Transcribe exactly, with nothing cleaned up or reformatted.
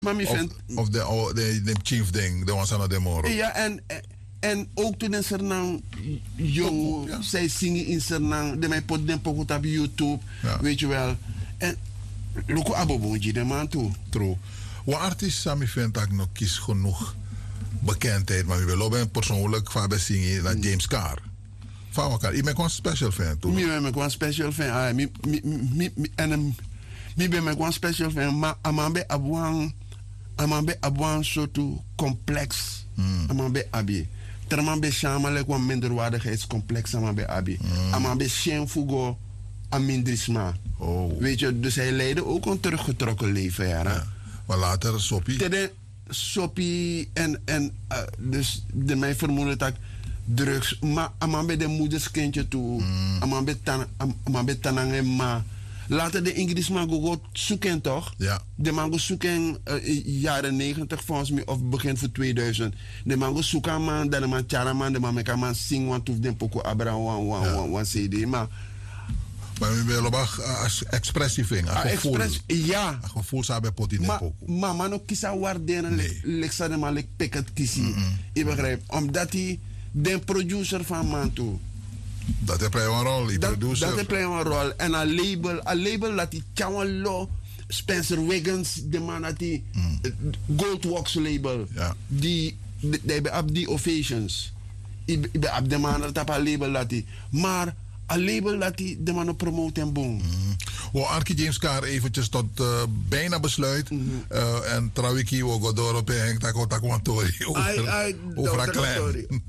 Maar mi Of, vindt... of de, oh, de, de chief ding, de was aan de morgen. Ja, en, en ook toen in Sernang, jong, Ja. zij zingen in Sernang, de mij pot den pokoe op YouTube, Ja. weet je wel. En, loko abobonji de man toe. True. Wat artiest Sammy vindt dat ik nog kies genoeg bekendheid, maar we willen ook persoonlijk van zingen naar James Carr. Van elkaar. Ik ben gewoon een special fan toe. Mi ben me gewoon special fan. Ah, mi, mi, mi, mi, en um, mi ben me gewoon special fan. Maar amambe abuang, amambe abuang soort complex. Mm. Amambe abi. Termambe shamale kwa minderwaardigheidscomplex amambe abi. Mm. Amambe shen fugo amindrisma. Oh. Weet je, dus hij leidde ook een teruggetrokken leven, ja. Ja. Maar later, Soppie. Tede, Soppie en, en uh, dus de mij vermoeden dat drugs, maar amambe de moederskindje toe, Mm. amambe tan, am- amambe tanange ma. Later de Ingrisman go zoeken toch? Ja. De man go zoeken uh, jaren negentig volgens mij of begin van tweeduizend. De man go zoeken man, dat de man tjara man, de man meka man sing want toef den poko abra wan wan Ja. wan wan C D. Maar Maar we willen ook als expressieving, een ah, gevoel. express, ja. Een gevoel zou bij pot in de Maar pokoe. ma, man ook kisa waarderen, Nee. lek sa de man lek peket kisi. Je begrijpt? Omdat hij de producer van man toe. Dat heb je een rol, die Dat, producer. dat heeft een rol. En een label, een label dat hij Chowan Law, Spencer Wiggins, de man dat hij Goldwax label. Ja. Die, die hebben op die ovations. Ik ben op de man dat op een label dat hij. Maar een label dat hij de man promoten en boom. We Arki James Carr eventjes tot uh, bijna besluit. Mm-hmm. uh, en Trawiki, we gaan door op een hek, dat komt ook Ai, ai, over dat- een dat- klein. sorry.